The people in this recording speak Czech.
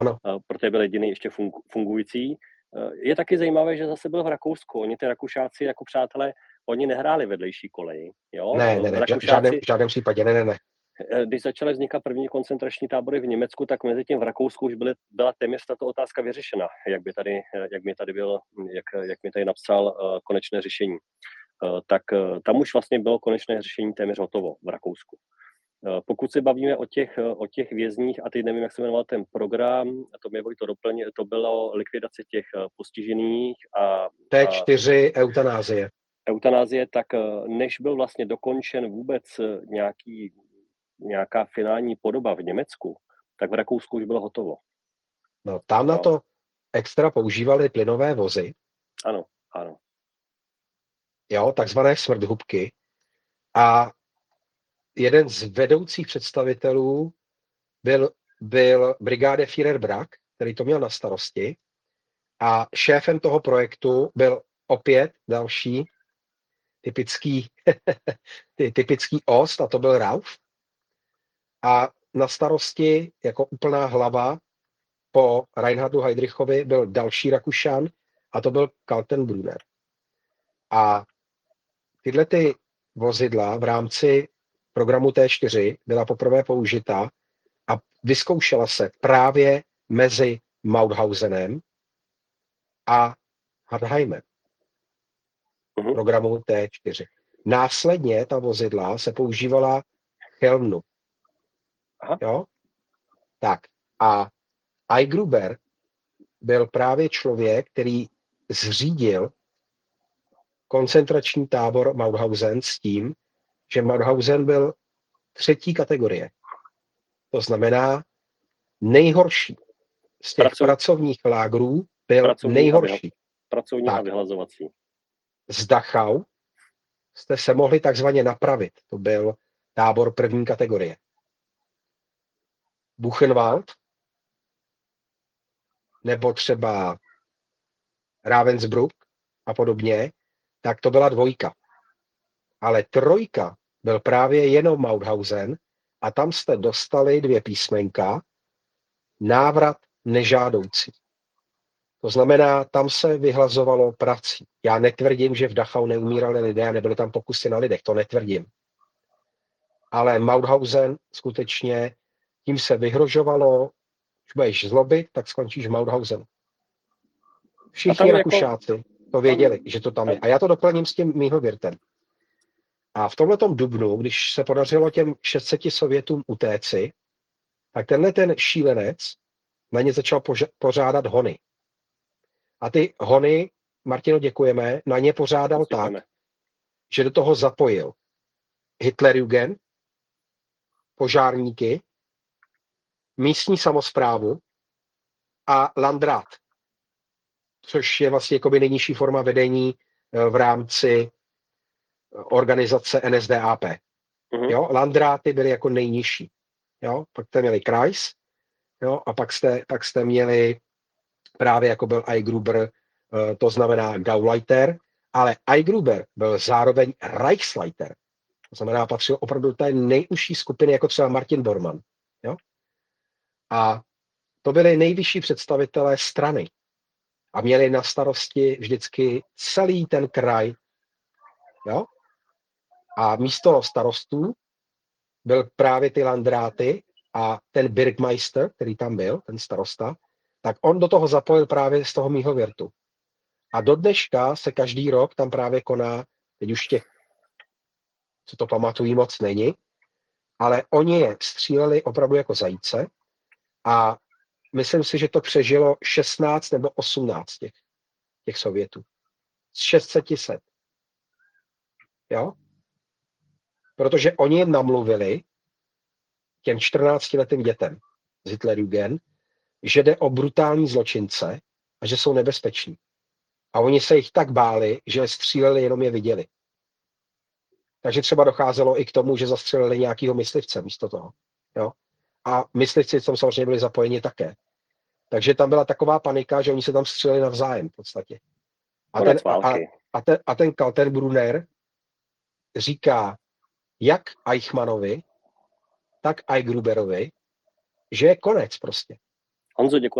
Ano. protože byl jediný ještě fungující. Je taky zajímavé, že zase byl v Rakousku. Oni ty Rakušáci jako přátelé, oni nehráli vedlejší koleji, jo? Ne, v žádném případě, ne. Když začaly vznikat první koncentrační tábory v Německu, tak mezi tím v Rakousku už byla téměř tato otázka vyřešena, jak mi tady napsal konečné řešení. Tak tam už vlastně bylo konečné řešení téměř hotovo v Rakousku. Pokud se bavíme o těch vězních, a teď nevím, jak se jmenoval ten program, to mě to doplně, to bylo likvidace těch postižených a T4 eutanázie. Eutanázie, tak než byl vlastně dokončen vůbec nějaká finální podoba v Německu, tak v Rakousku už bylo hotovo. No, tam na to extra používali plynové vozy. Ano. Jo, takzvané smrthubky. A jeden z vedoucích představitelů byl Brigadeführer Brack, který to měl na starosti. A šéfem toho projektu byl opět další typický Ost, a to byl Rauf. A na starosti jako úplná hlava po Reinhardu Heydrichovi byl další Rakušan, a to byl Kaltenbrunner. A tyhle ty vozidla v rámci programu T4 byla poprvé použita a vyzkoušela se právě mezi Mauthausem a Hartheimem programu T4. Následně ta vozidla se používala v Chelmnu. Jo? Tak. A Eigruber byl právě člověk, který zřídil koncentrační tábor Mauthausen s tím, že Mauthausen byl 3. kategorie. To znamená nejhorší. Z těch pracovních lágrů byl nejhorší. Pracovní a vyhlazovací. Z Dachau jste se mohli takzvaně napravit. To byl tábor 1. kategorie. Buchenwald nebo třeba Ravensbrück a podobně, tak to byla 2. Ale 3. byl právě jenom Mauthausen a tam jste dostali 2 písmenka, návrat nežádoucí. To znamená, tam se vyhlazovalo prací. Já netvrdím, že v Dachau neumírali lidé a nebyly tam pokusy na lidech, to netvrdím. Ale Mauthausen skutečně, tím se vyhrožovalo, když budeš zlobit, tak skončíš v Mauthausenu. Všichni Rakušáci to věděli, že to tam je. A já to doplním s tím Míhlwirtem. A v tomhletom dubnu, když se podařilo těm 600 Sovětům utéci, tak tenhle ten šílenec na ně začal pořádat hony. A ty hony, Martino, děkujeme, na ně pořádal tak, že do toho zapojil Hitlerjugend, požárníky, místní samosprávu a Landrat, což je vlastně jakoby nejnižší forma vedení v rámci organizace NSDAP. Jo? Landráty byly jako nejnižší. Jo? Pak jste měli Kreis, jo? A pak jste měli právě jako byl Eigruber, to znamená Gauleiter, ale Eigruber byl zároveň Reichsleiter. To znamená, patřil opravdu do té nejužší skupiny, jako třeba Martin Bormann. Jo? A to byli nejvyšší představitelé strany. A měli na starosti vždycky celý ten kraj. Jo? A místo starostů byl právě ty Landráty a ten Birgmeister, který tam byl, ten starosta, tak on do toho zapojil právě z toho Míhlwirtu. A do dneška se každý rok tam právě koná, teď už těch, co to pamatují, moc není, ale oni je stříleli opravdu jako zajíce a myslím si, že to přežilo 16 nebo 18 těch Sovětů. Z 600. Jo? Protože oni jim namluvili těm 14letým dětem z Hitlerjugend, že jde o brutální zločince a že jsou nebezpeční. A oni se jich tak báli, že je stříleli, jenom je viděli. Takže třeba docházelo i k tomu, že zastřelili nějakého myslivce místo toho. Jo? A myslivci tam samozřejmě byli zapojeni také. Takže tam byla taková panika, že oni se tam stříleli navzájem v podstatě. A ten Kaltenbrunner říká jak Eichmannovi, tak Eigruberovi, že je konec prostě. Honzo, děkuji.